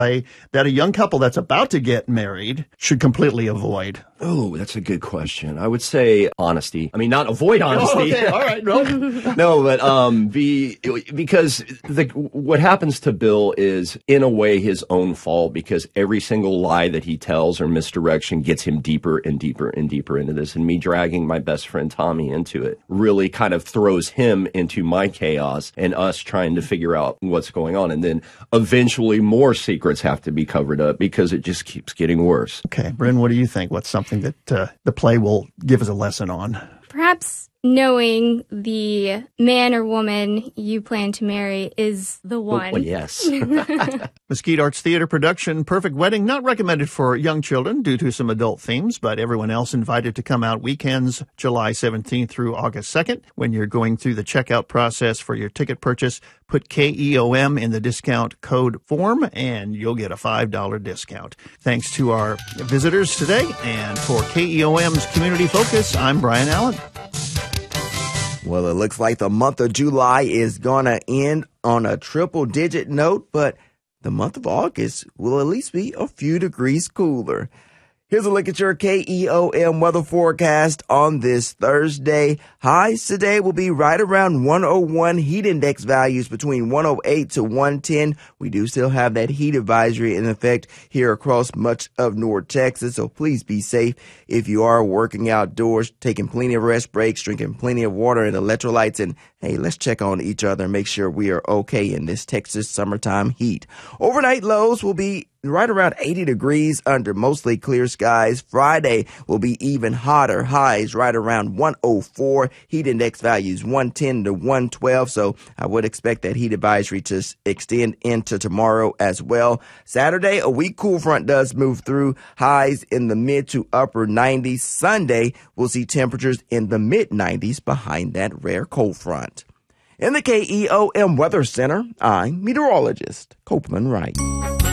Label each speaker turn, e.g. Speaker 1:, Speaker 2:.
Speaker 1: that a young couple that's about to get married should completely avoid?
Speaker 2: Oh, that's a good question. I would say honesty. I mean, not avoid honesty.
Speaker 1: Oh, okay. All right. No,
Speaker 2: no, but because what happens to Bill is, in a way, his own fault, because every single lie that he tells or misdirection gets him deeper and deeper and deeper into this. And me dragging my best friend Tommy into it really kind of throws him into my chaos and us trying to figure out what's going on. And then eventually more secrets have to be covered up because it just keeps getting worse.
Speaker 1: Okay. Bryn, what do you think? What's something that the play will give us a lesson on?
Speaker 3: Perhaps knowing the man or woman you plan to marry is the one.
Speaker 2: Well, yes.
Speaker 1: Mesquite Arts Theater production, Perfect Wedding, not recommended for young children due to some adult themes, but everyone else invited to come out weekends, July 17th through August 2nd. When you're going through the checkout process for your ticket purchase, put KEOM in the discount code form, and you'll get a $5 discount. Thanks to our visitors today, and for KEOM's Community Focus, I'm Brian Allen.
Speaker 4: Well, it looks like the month of July is going to end on a triple-digit note, but the month of August will at least be a few degrees cooler. Here's a look at your KEOM weather forecast on this Thursday. Highs today will be right around 101. Heat index values between 108 to 110. We do still have that heat advisory in effect here across much of North Texas, so please be safe if you are working outdoors, taking plenty of rest breaks, drinking plenty of water and electrolytes, and hey, let's check on each other and make sure we are okay in this Texas summertime heat. Overnight lows will be right around 80 degrees under mostly clear skies. Friday will be even hotter. Highs right around 104. Heat index values 110 to 112. So I would expect that heat advisory to extend into tomorrow as well. Saturday, a weak cool front does move through. Highs in the mid to upper 90s. Sunday, we'll see temperatures in the mid 90s behind that rare cold front. In the KEOM Weather Center, I'm meteorologist Copeland Wright.